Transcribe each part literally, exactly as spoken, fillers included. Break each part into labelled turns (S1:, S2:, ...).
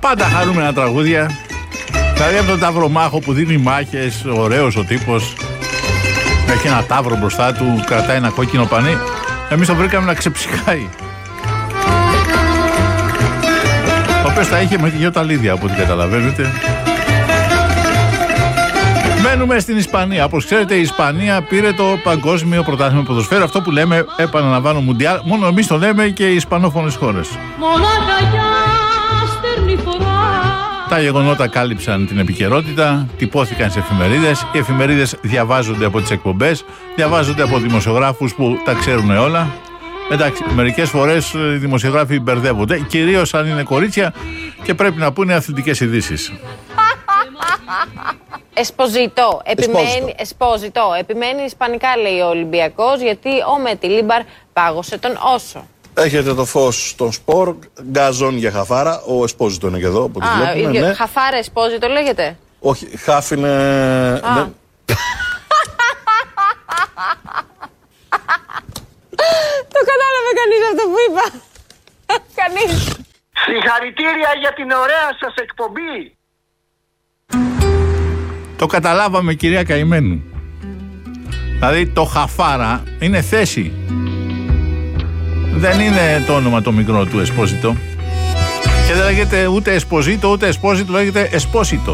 S1: Πάντα χαρούμενα τραγούδια. Δηλαδή από τον Ταυρομάχο που δίνει μάχες, ωραίος ο τύπος. Έχει ένα ταύρο μπροστά του, κρατάει ένα κόκκινο πανί. Εμείς το βρήκαμε να ξεψυχάει. Ο οποίος τα είχε με δυο ταλίδια από ό,τι καταλαβαίνετε. Μένουμε στην Ισπανία. Όπως ξέρετε, η Ισπανία πήρε το παγκόσμιο πρωτάθλημα ποδοσφαίρου. Αυτό που λέμε, επαναλαμβάνω, Μουντιάλ. Μόνο εμείς το λέμε και οι ισπανόφωνες χώρες. Τα γεγονότα κάλυψαν την επικαιρότητα, τυπώθηκαν σε εφημερίδες. Οι εφημερίδες διαβάζονται από τις εκπομπές, διαβάζονται από δημοσιογράφους που τα ξέρουν όλα. Εντάξει, μερικές φορές οι δημοσιογράφοι μπερδεύονται, κυρίως αν είναι κορίτσια και πρέπει να πούνε αθλητικές ειδήσεις.
S2: Εσποζητό. Επιμένει, εσποζητό. Επιμένει ισπανικά, λέει ο Ολυμπιακός, γιατί ο Μετιλίμπαρ πάγωσε τον Όσο.
S3: Έχετε το φως στον σπορ, γκάζον για χαφάρα. Ο Εσπόζητο είναι και εδώ, από ό,τι βλέπουμε.
S2: Ναι. Χαφάρα Εσπόζητο λέγεται.
S3: Όχι, χάφ είναι. Ναι.
S2: Το κατάλαβε κανείς αυτό που είπα. Κανείς.
S4: Συγχαρητήρια για την ωραία σας εκπομπή.
S1: Το καταλάβαμε, κυρία Καημένου. Δηλαδή το χαφάρα είναι θέση. Δεν είναι το όνομα το μικρό του Εσπόζητο. Και δεν λέγεται ούτε Εσποζήτο ούτε Εσπόζητο, λέγεται Εσπόσιτο.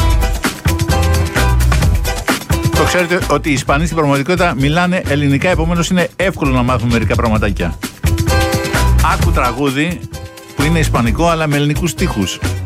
S1: Το ξέρετε ότι οι Ισπανοί στην πραγματικότητα μιλάνε ελληνικά, επομένως είναι εύκολο να μάθουν μερικά πραγματάκια. Άκου τραγούδι που είναι ισπανικό αλλά με ελληνικούς στίχους.